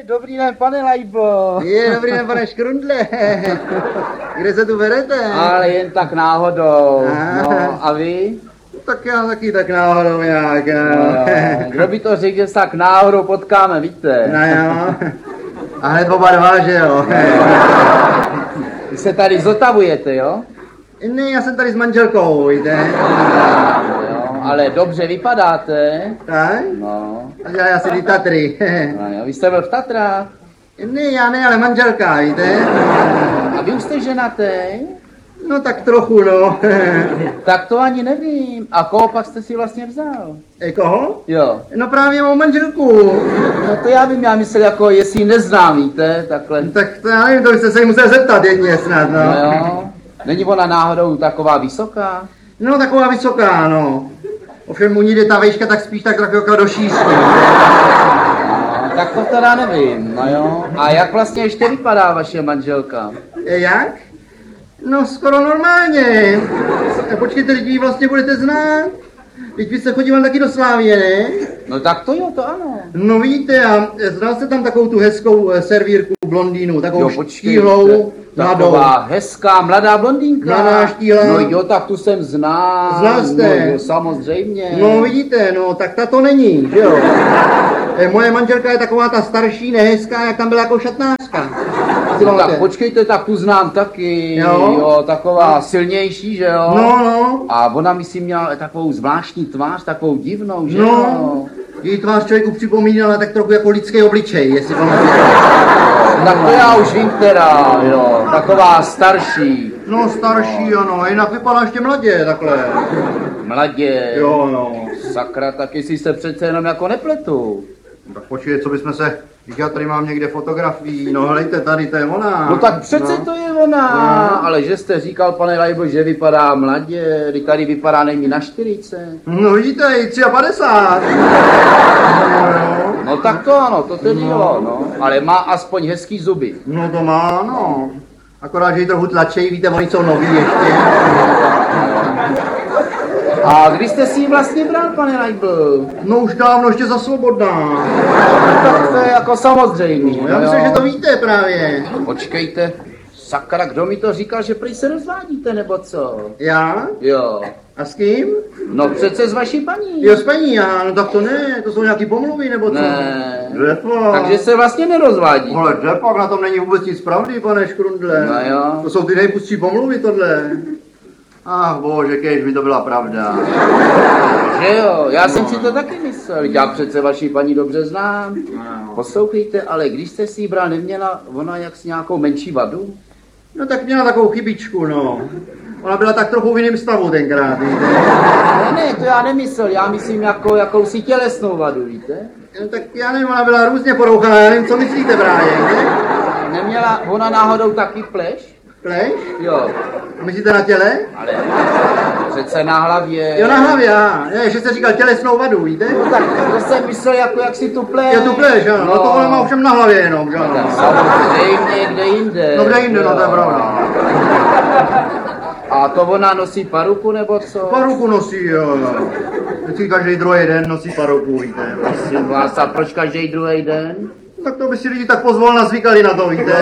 Dobrý den, pane Lajbo. Dobrý den, pane Škrundle. Kde se tu vedete? Ale jen tak náhodou. No, a vy? Tak já taky tak náhodou nějak. No, kdo by to řekl, že se tak náhodou potkáme, víte? No jo. A hned oba dva, že jo? Vy se tady zotavujete, jo? Ne, já jsem tady s manželkou, víte? Jo, ale dobře vypadáte. Tak? No. Já si jdu Tatry. No jo, vy jste byl v Tatrách. Ne, já ne, ale manželka, víte? A vy už jste ženatý? No tak trochu, no. Tak to ani nevím. A koho pak jste si vlastně vzal? Koho? Jo. No právě mou manželku. No to já bych měl myslet, jako jestli neznám, víte, takhle. Tak to já nevím, to byste se jí musel zeptat jedně snad, no. No jo. Není ona náhodou taková vysoká? No taková vysoká, no. Ovšem u ní jde ta vejška tak spíš tak jako do šířky. No, tak to teda nevím, no jo. A jak vlastně ještě vypadá vaše manželka? Jak? No skoro normálně. Počkejte, teď vy vlastně budete znát. Teď vy jste chodíval taky do Slávie, ne? No tak to jo, to ano. No víte, a znal jste tam takovou tu hezkou servírku blondýnu, takovou štíhlou, mladou. Taková hezká, mladá blondýnka. Mladá štíhlá. No jo, tak tu jsem znal. Znal jste? No jo, samozřejmě. No vidíte, no tak ta to není, že jo? Moje manželka je taková ta starší, nehezká, jak tam byla jako šatnářka. No tak počkejte, tak tu znám taky, jo, taková silnější, že jo? No. A ona myslím měla takovou zvláštní tvář, takovou divnou, že no. jo? Její tvář člověku připomínala tak trochu jako lidský obličej, jestli pamatujete. Tak to já už vím teda, jo, taková starší. No starší, ano, jinak vypadá ještě mladě, takhle. Mladě? Jo, no. Sakra, tak jestli se přece jenom jako nepletu. Tak počkej, co bychom se, já tady mám někde fotografii, no hejte, tady to je ona. No tak přece to je ona, ale že jste říkal, pane Lajbo, že vypadá mladě, kdy tady vypadá nejmí na 40. No vidíte, i 53. No tak to ano, to tedy jo, no, ale má aspoň hezký zuby. No to má, no. Akorát, že ji trochu tlačejí, víte, oni jsou noví ještě. A kdy jste si ji vlastně bral, pane Lajbo? No už dávno, ještě za svobodná. Tak to je jako samozřejmý. No, já myslím, že to víte právě. Počkejte, sakra, kdo mi to říkal, že prý se rozvádíte, nebo co? Já? Jo. A s kým? No přece s vaší paní. Jo, s paní, já, no tak to ne, to jsou nějaký pomluvy, nebo co? Ne. Dřepak. Takže se vlastně nerozvádí. Ale dřepak, na tom není vůbec nic pravdy, pane Škrundle. No jo. To jsou ty nejpustší pomluvy, tohle. Ach bože, kež by to byla pravda. Že jo, já jsem si to taky myslel, já přece vaši paní dobře znám. Poslouchejte, ale když jste si ji bral, neměla ona jak s nějakou menší vadu? No tak měla takovou chybičku, no. Ona byla tak trochu v jiném stavu tenkrát, víte. Ne, to já nemyslel, já myslím jako jakousi tělesnou vadu, víte? No tak já nevím, ona byla různě porouchaná, já nevím, co myslíte právě, víte? Neměla ona náhodou taky pleš? Pleš? Jo. Myslíte na těle? Ale přece na hlavě. Jo, na hlavě, ne, že jste říkal tělesnou vadu, víte? No tak to jsem myslel jako jak si tu pleš. Jo, tu pleš, ano, no to ona má ovšem na hlavě jenom, že ano. Tak samozřejmě, kde jinde. No kde jinde, no to je pravda. A to ona nosí paruku, nebo co? Paruku nosí, jo. Vždycky každý druhý den nosí paruku, víte. Prosím vás, a proč každý druhý den? Tak to by si lidi tak pozvolna zvykali na to, víte.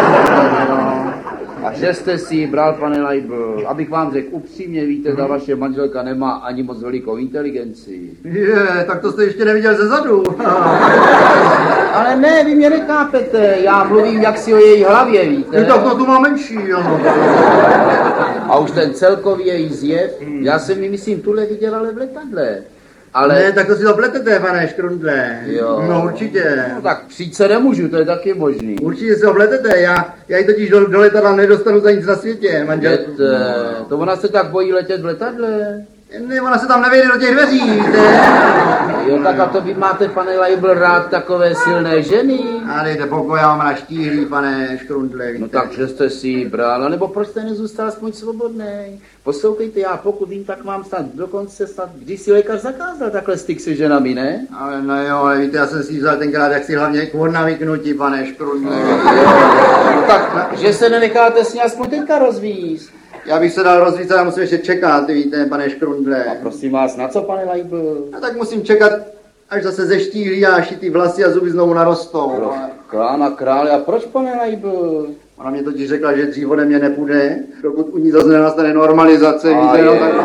A že jste si ji bral, pane Lajbo, abych vám řekl upřímně, víte, ta vaše manželka nemá ani moc velikou inteligenci. Tak to jste ještě neviděl ze zadu. Ale ne, vy mě nechápete, já mluvím jaksi o její hlavě, víte. Tak to tu má menší, ano. A už ten celkový její zjev, já jsem mi myslím tuhle viděl, ale v letadle. Ale... Ne, tak to si to pletete, pane Škrundle. Jo. No určitě. No tak přijít se nemůžu, to je taky možný. Určitě si to pletete, já ji totiž do letadla nedostanu za nic na světě, manželku. To ona se tak bojí letět v letadle? Ne, ona se tam nevejde do těch dveří, víte. Jo, tak a to vy máte, pane Lajbl, rád takové silné ženy? A dejte pokoj, já mám na štíhlý, pane Škrundle, víte. No tak, že jste si ji bral, nebo proč jste nezůstal aspoň svobodný? Poslouchejte, já pokud vím, tak mám snad dokonce když si lékař zakázal takhle styk se ženami, ne? Ale no jo, ale víte, já jsem si vzal tenkrát jaksi hlavně k odnavyknutí, pane Škrundle. No tak, že se nenecháte s ní aspoň teďka rozvízt. Já bych se dal rozvíct, ale musím ještě čekat, víte, pane Škrundle. A prosím vás, na co, pane Lajbl? A tak musím čekat, až zase zeštíhlí a až ty vlasy a zuby znovu narostou. Klána krále, a proč pane Leibl? Ona mě totiž řekla, že dřív ode mě nepůjde, dokud u ní zase nenastane normalizace, víte, no tak...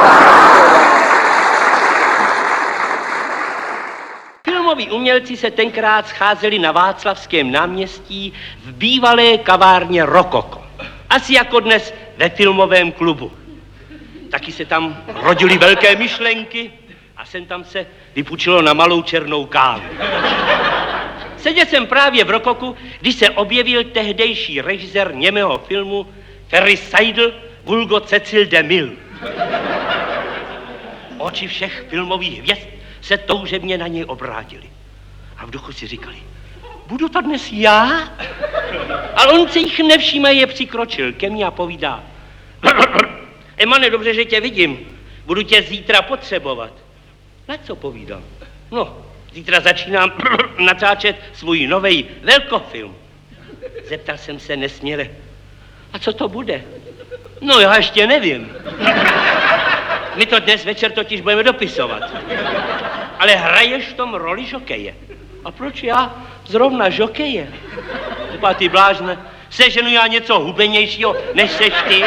Filmoví umělci se tenkrát scházeli na Václavském náměstí v bývalé kavárně Rokoko. Asi jako dnes ve filmovém klubu. Taky se tam rodily velké myšlenky a sem tam se vypůjčilo na malou černou kávu. Seděl jsem právě v Rokoku, když se objevil tehdejší režisér němého filmu Ferry Seidel vulgo Cecil DeMille. Oči všech filmových hvězd se toužebně na něj obrátili. A v duchu si říkali, budu to dnes já? Ale on se jich nevšímaje přikročil ke mně a povídá, Emane, dobře, že tě vidím, budu tě zítra potřebovat. Na co povídal? No, zítra začínám natáčet svůj nový velkofilm. Zeptal jsem se nesměle, a co to bude? No, já ještě nevím. My to dnes večer totiž budeme dopisovat. Ale hraješ v tom roli žokeje. A proč já zrovna žokeje? Typa ty blážne, seženu já něco hubenějšího, než seš ty?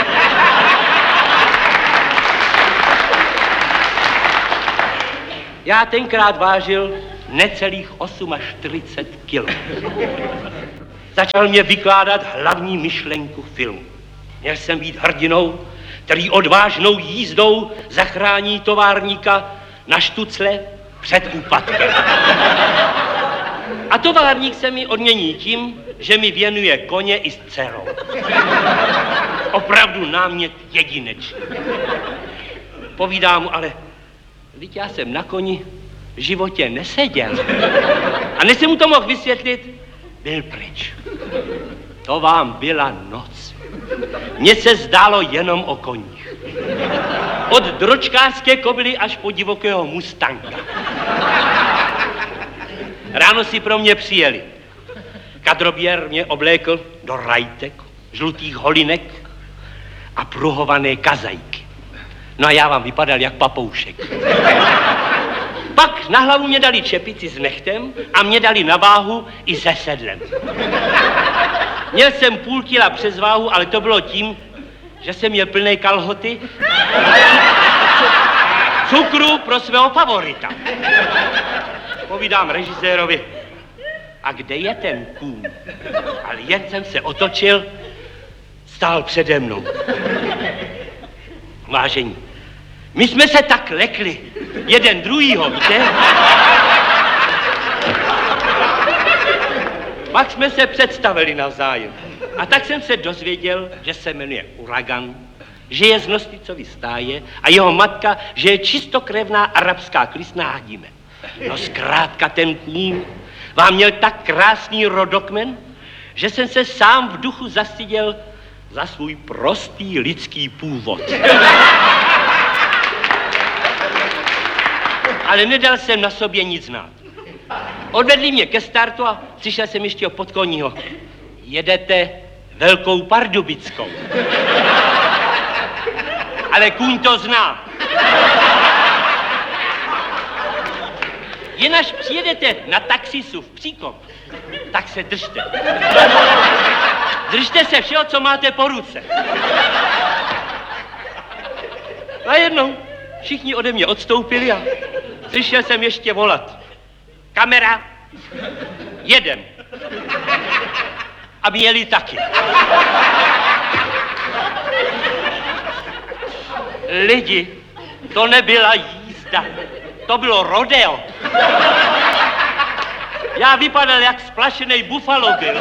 Já tenkrát vážil necelých 48 kilo. Začal mě vykládat hlavní myšlenku filmu. Měl jsem být hrdinou, který odvážnou jízdou zachrání továrníka na štucle před úpadkem. A továrník se mi odmění tím, že mi věnuje koně i s dcerou. Opravdu námět jedinečný. Povídám mu, ale vždyť já jsem na koni v životě neseděl. A než jsem mu to mohl vysvětlit, byl pryč. To vám byla noc. Mně se zdálo jenom o koních. Od dročkářské kobily až po divokého mustanga. Ráno si pro mě přijeli. Kadroběr mě oblékl do rajtek, žlutých holinek a pruhované kazajky. No a já vám vypadal jak papoušek. Pak na hlavu mě dali čepici s nechtem a mě dali na váhu i se sedlem. Měl jsem půl kila přes váhu, ale to bylo tím, že jsem měl plné kalhoty cukru pro svého favorita. Povídám režisérovi, a kde je ten kůň? Ale jen jsem se otočil, stál přede mnou. Vážení, my jsme se tak lekli, jeden druhýho, víte? Pak jsme se představili navzájem. A tak jsem se dozvěděl, že se jmenuje Uragan, že je z Nosticovy stáje a jeho matka, že je čistokrevná arabská klisná Hadime. No zkrátka ten kůň vám měl tak krásný rodokmen, že jsem se sám v duchu zastyděl za svůj prostý lidský původ. Ale nedal jsem na sobě nic znát. Odvedli mě ke startu a slyšel jsem ještě od podkoního. Jedete Velkou Pardubickou. Ale kůň to zná. Jen až přijedete na taxisu v Příkop, tak se držte. Držte se všeho, co máte po ruce. A jednou všichni ode mě odstoupili a slyšel jsem ještě volat. Kamera, jedem. A jeli taky. Lidi, to nebyla jízda, to bylo rodeo. Já vypadal jak splašený Buffalo Bill.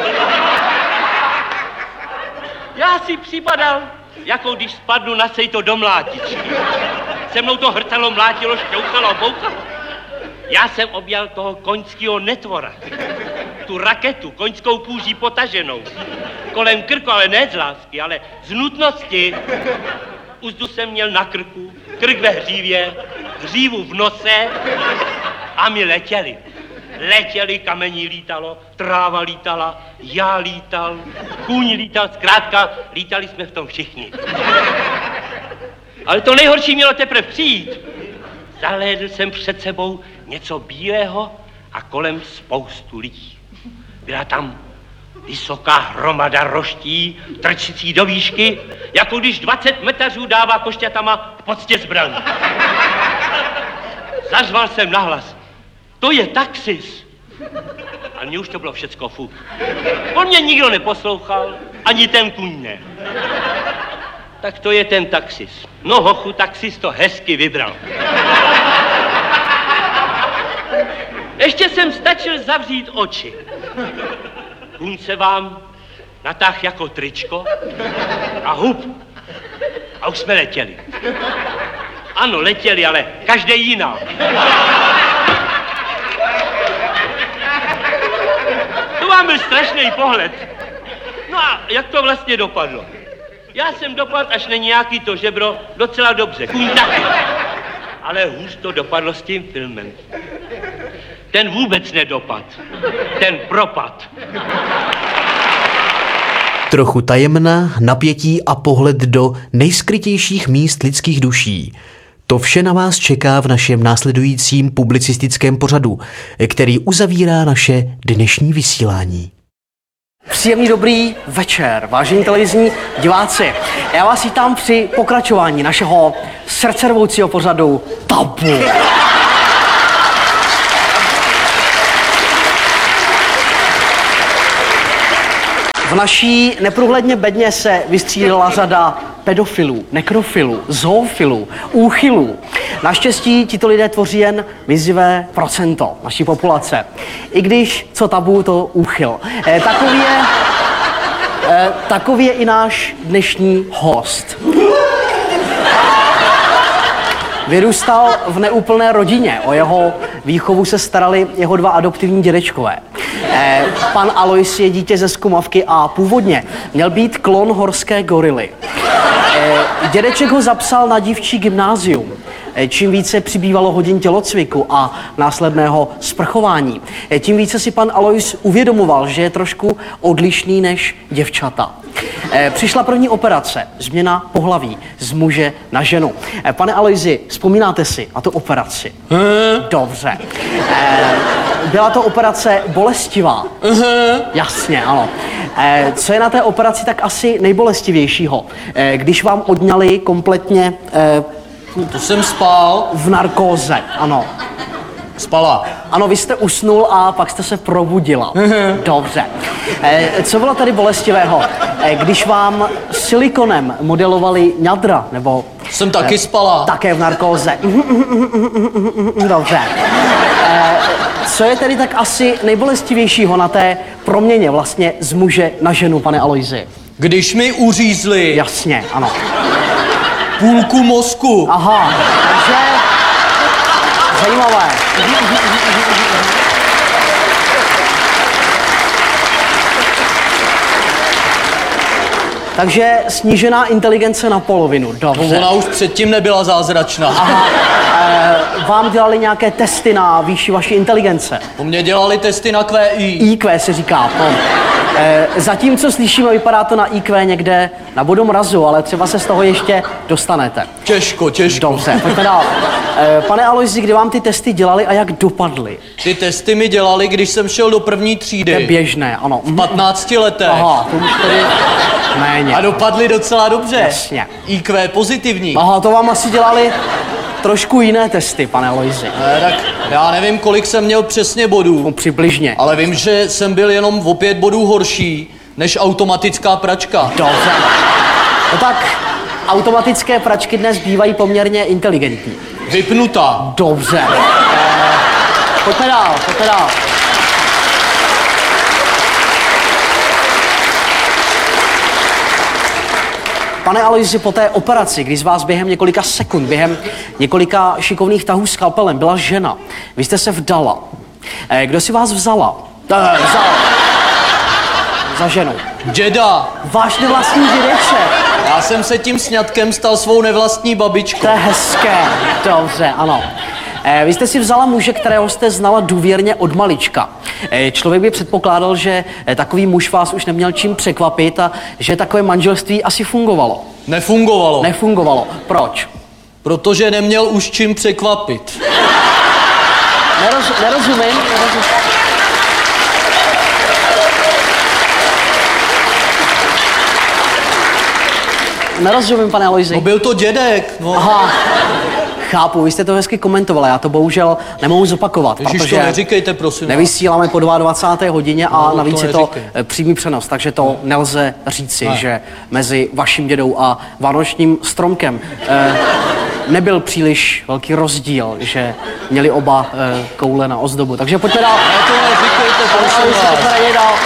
Já si připadal, jako když spadnu na sejto do mlátičky. Se mnou to hrtalo, mlátilo, šťouchalo, bouchalo. Já jsem objal toho koňského netvora. Tu raketu, koňskou kůží potaženou. Kolem krku, ale ne z lásky, ale z nutnosti. Uzdu jsem měl na krku, krk ve hřívě, hřívu v nose a my letěli. Letěli, kamení lítalo, tráva lítala, já lítal, kůň lítal, zkrátka lítali jsme v tom všichni. Ale to nejhorší mělo teprve přijít. Zahlédl jsem před sebou něco bílého a kolem spoustu lidí. Byla tam vysoká hromada roští, trčící do výšky, jako když 20 metařů dává košťatama v poctě zbraní. Zařval jsem nahlas. To je taxis. A mně už to bylo všecko fuk. On mě nikdo neposlouchal, ani ten kuň ne. Tak to je ten taxis. No hochu, taxis to hezky vybral. Ještě jsem stačil zavřít oči. Kuň se vám natáh jako tričko a hup. A už jsme letěli. Ano, letěli, ale každý jiná. To vám byl strašný pohled. No a jak to vlastně dopadlo? Já jsem dopadl až na nějaký to žebro docela dobře. Kuň taky. Ale hůř to dopadlo s tím filmem. Ten vůbec nedopad. Ten propad. Trochu tajemna, napětí a pohled do nejskrytějších míst lidských duší. To vše na vás čeká v našem následujícím publicistickém pořadu, který uzavírá naše dnešní vysílání. Příjemný dobrý večer, vážení televizní diváci. Já vás vítám při pokračování našeho srdcervoucího pořadu Tabu. V naší neprůhledně bedně se vystřídala řada pedofilů, nekrofilů, zoofilů, úchylů. Naštěstí tito lidé tvoří jen mizivé procento naší populace. I když, co tabu, to úchyl. Takový je i náš dnešní host. Vyrůstal v neúplné rodině, o jeho výchovu se starali jeho dva adoptivní dědečkové. Pan Alois je dítě ze Zkumavky a původně měl být klon horské gorily. Dědeček ho zapsal na dívčí gymnázium. Čím více přibývalo hodin tělocviku a následného sprchování, tím více si pan Alois uvědomoval, že je trošku odlišný než děvčata. Přišla první operace, změna pohlaví z muže na ženu. Pane Aloisi, vzpomínáte si na tu operaci? Dobře. Byla to operace bolestivá? Jasně, ano. Co je na té operaci tak asi nejbolestivějšího? Když vám odňali kompletně... To jsem spal. V narkóze, ano. Spala. Ano, vy jste usnul a pak jste se probudila. Dobře. Co bylo tady bolestivého? Když vám silikonem modelovali ňadra, nebo... Jsem taky spala. Také v narkóze. Dobře. Co je tedy tak asi nejbolestivějšího na té proměně vlastně z muže na ženu, pane Aloisi? Když mi uřízli. Jasně, ano. Půlku mozku. Aha, takže... Zajímavé. Takže snížená inteligence na polovinu, dobře. Ona už předtím nebyla zázračná. Aha, vám dělali nějaké testy na výši vaší inteligence? Po mně dělali testy na QI. IQ se říká, no. Zatímco slyšíme, vypadá to na IQ někde na bodu mrazu, ale třeba se z toho ještě dostanete. Těžko. Dobře, pojďme dál. Pane Aloisi, kdy vám ty testy dělali a jak dopadly? Ty testy mi dělali, když jsem šel do první třídy. To je běžné, ano. V 15 letech. Aha, to už tedy méně. A dopadly docela dobře. Jasně. IQ pozitivní. Aha, to vám asi dělali trošku jiné testy, pane Aloisi. Tak já nevím, kolik jsem měl přesně bodů. No, přibližně. Ale vím, že jsem byl jenom o 5 bodů horší než automatická pračka. Dobře. No tak, automatické pračky dnes bývají poměrně inteligentní. Vypnutá. Dobře. Pojďme dál. Pane Aloisi, po té operaci, kdy z vás během několika sekund, během několika šikovných tahů skalpelem byla žena, vy jste se vdala. Kdo si vás vzal? Za ženu. Děda. Váš nevlastní dědeček. Já jsem se tím sňatkem stal svou nevlastní babičkou. To je hezké. Dobře, ano. Vy jste si vzala muže, kterého jste znala důvěrně od malička. Člověk by předpokládal, že takový muž vás už neměl čím překvapit a že takové manželství asi fungovalo. Nefungovalo. Proč? Protože neměl už čím nerozumím, pane Aloisi. No byl to dědek, no. Aha, chápu, vy jste to hezky komentovala, já to bohužel nemohu zopakovat, Ježiš, protože to neříkejte, prosím. nevysíláme po 22. hodině a No, navíc to je to neříkej. přímý přenos, takže to nelze říci, Ne. že mezi vaším dědou a vánočním stromkem nebyl příliš velký rozdíl, že měli oba koule na ozdobu. Takže pojďme dál. Ne, to neříkejte, Pane prosím Aloisi, vás. pojďme raději dál.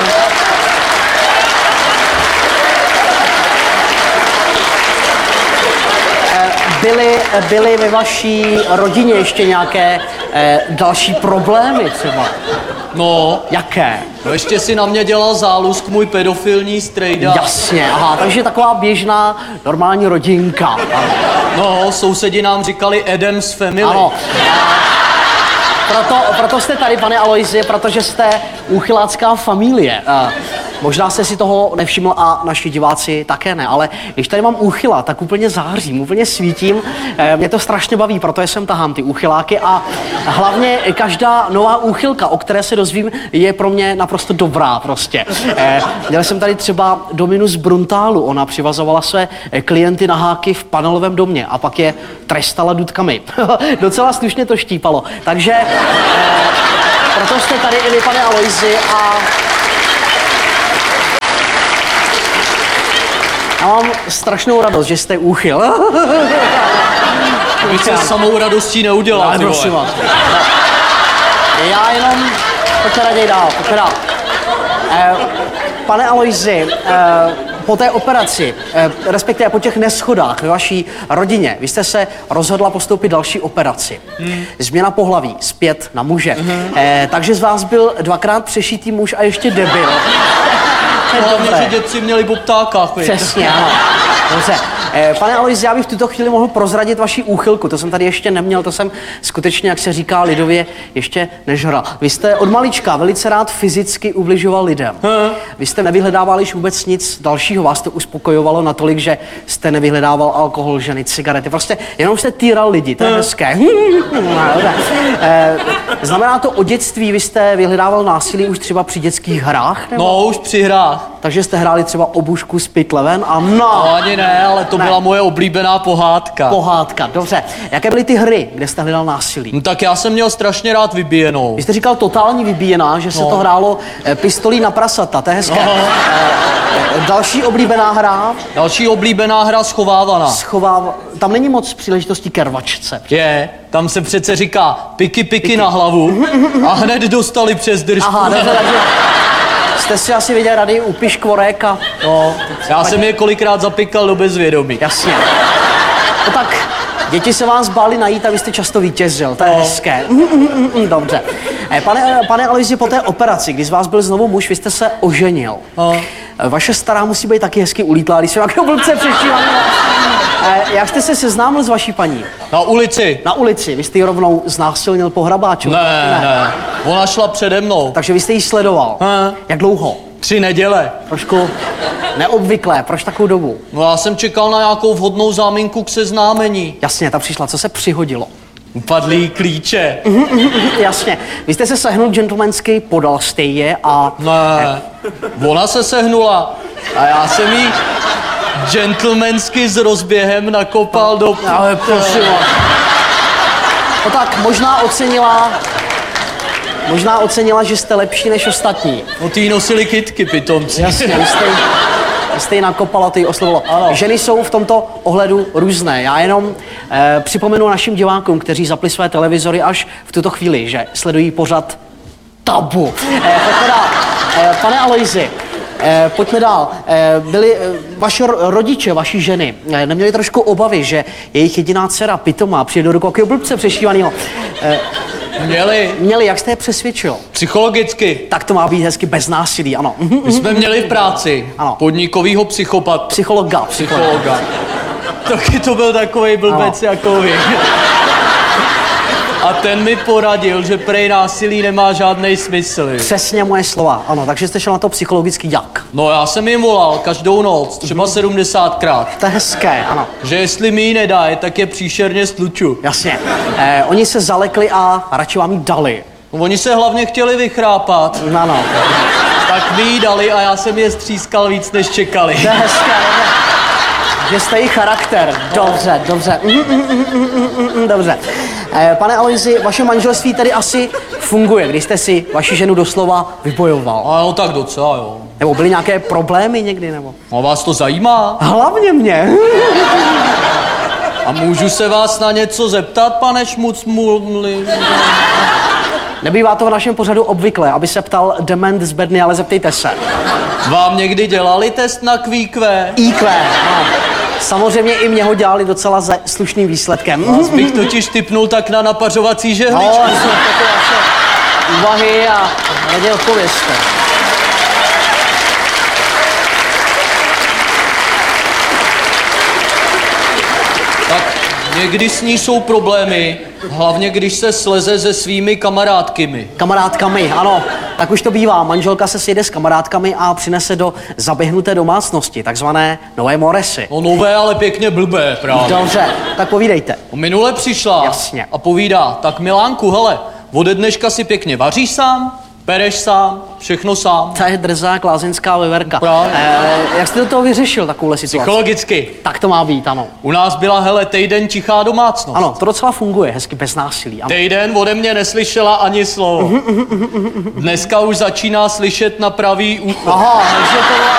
Byly ve vaší rodině ještě nějaké další problémy třeba? No, Jaké? no ještě si na mě dělal zálusk můj pedofilní strejda. Jasně, aha, takže taková běžná normální rodinka. Ano. No, sousedi nám říkali Adams Family. Ano. Proto jste tady, pane Aloisi, protože jste úchylácká familie. Možná jste si toho nevšiml a naši diváci také ne, ale když tady mám úchyla, tak úplně zářím, úplně svítím. Mě to strašně baví, proto jsem tahám ty úchyláky a hlavně každá nová úchylka, o které se dozvím, je pro mě naprosto dobrá prostě. Měl jsem tady třeba Dominu z Bruntálu, ona přivazovala své klienty na háky v panelovém domě a pak je trestala důtkami. Docela slušně to štípalo. Takže proto jste tady i vy, pane Aloisi, a já mám strašnou radost, že jste úchyl. Vy se samou radostí neudělal, Ale ty prosím vole. vás. Já jenom... Pojďte raději dál, pojďte dál. Pane Aloisi, po té operaci, respektive po těch neschodách ve vaší rodině, vy jste se rozhodla postoupit další operaci. Změna pohlaví, zpět na muže. Takže z vás byl dvakrát přešitý muž a ještě debil. Hlavně, že dědci měli po ptákách, viď? Přesně, ano. Dobře. Pane Aloisi, já bych v tuto chvíli mohl prozradit vaši úchylku. To jsem tady ještě neměl, to jsem skutečně, jak se říká lidově, ještě nežral. Vy jste od malička velice rád fyzicky ubližoval lidem. Vy jste nevyhledával již vůbec nic dalšího. Vás to uspokojovalo natolik, že jste nevyhledával alkohol, ženy, cigarety. Prostě jenom jste týral lidi, to je hezké. Znamená to, od dětství vy jste vyhledával násilí už třeba při dětských hrách? Nebo? No, už při hrách. Takže jste hráli třeba obušku s pytleven a no. No, ani ne, ale to Ne. byla moje oblíbená pohádka. Pohádka, dobře. Jaké byly ty hry, kde jste hledal násilí? No tak já jsem měl strašně rád vybíjenou. Vy jste říkal totální vybíjená, že se to hrálo pistolí na prasata, to je hezké. No. Další oblíbená hra, Další oblíbená hra schovávaná. tam není moc příležitostí ke rvačce. Je, tam se přece říká piky na hlavu a hned dostali přes držku. Aha, dobře, takže jste si asi viděl rady u piškvorek a... No, já jsem je kolikrát zapikal do bezvědomí. Jasně. No tak, děti se vás báli najít a vy jste často vítězil, to je hezké. Dobře. Pane Aloisi, po té operaci, když z vás byl znovu muž, vy jste se oženil. Vaše stará musí být taky hezky ulítlá, když se jako blbce přešívaný. Jak jste se seznámil s vaší paní? Na ulici. Na ulici, vy jste ji rovnou znásilnil po hrabáču. Ne. Ona šla přede mnou. Takže vy jste ji sledoval. Jak dlouho? 3 neděle. Trošku neobvyklé, proč takovou dobu? No já jsem čekal na nějakou vhodnou záminku k seznámení. Jasně, ta přišla, co se přihodilo? Upadlý klíče. Jasně, vy jste se sehnul gentlemansky, podal jste je a... Ne, ona se sehnula a já jsem jí gentlemansky s rozběhem nakopal do... Ale prosím vás. No tak, možná ocenila, že jste lepší než ostatní. No ty nosili kytky, pitomci. Jasně, vy jste ji nakopal a ty ji oslovilo. Ano. Ženy jsou v tomto ohledu různé. Já jenom připomenu našim divákům, kteří zapli své televizory až v tuto chvíli, že sledují pořad Tabu. Pojďme dál. Pane Aloisi, pojďme dál. Byli vaši rodiče, vaši ženy, neměli trošku obavy, že jejich jediná dcera pitomá přijde do rukou jakého blbce přešívanýho? Měli, jak jste je přesvědčil? Psychologicky. Tak to má být hezky bez násilí, ano. My jsme měli v práci Ano. podnikovýho Psychologa. Taky to byl takovej blbec jako vy. A ten mi poradil, že prej násilí nemá žádnej smysl. Přesně moje slova, ano, takže jste šel na to psychologicky jak? No já jsem jim volal každou noc, třeba 70krát, To je hezké, ano, že jestli mi ji nedají, tak je příšerně stluču. jasně. Oni se zalekli a radši vám ji dali. No, oni se hlavně chtěli vychrápat, Ano, tak mi ji dali a já jsem je střískal víc, než čekali. to je hezké, Že jste její charakter. Dobře, dobře. Dobře. Pane Aloisi, vaše manželství tedy asi funguje, když jste si vaši ženu doslova vybojoval. A no tak docela, jo. Nebo byly nějaké problémy někdy, nebo? A vás to zajímá? Hlavně mě. A můžu se vás na něco zeptat, pane Šmucmuli? Nebývá to v našem pořadu obvykle, aby se ptal dement z bedny, ale zeptejte se. Vám někdy dělali test na QQ? IQ, no. Samozřejmě i mě ho dělali docela se slušným výsledkem. Vás bych totiž typnul tak na napařovací No, žehličku. takové vaše úvahy a raději odpovězte. Tak někdy s ní jsou problémy, hlavně když se sleze se svými kamarádkymi. Kamarádkami, ano. Tak už to bývá. Manželka se sjede s kamarádkami a přinese do zaběhnuté domácnosti, takzvané nové moresy. No nové, ale pěkně blbé právě. Dobře, tak povídejte. Minule přišla Jasně. a povídá, tak Milánku, hele, ode dneška si pěkně vaříš sám, pereš sám, všechno sám. To je drzá klázeňská veverka. Právě. Jak jste do toho vyřešil takovouhle situaci? Psychologicky. Tak to má být, ano. U nás byla, hele, týden tichá domácnost. Ano, to docela funguje, hezky bez násilí. Ano. Týden ode mě neslyšela ani slovo. Dneska už začíná slyšet na pravý ucho. Aha, takže to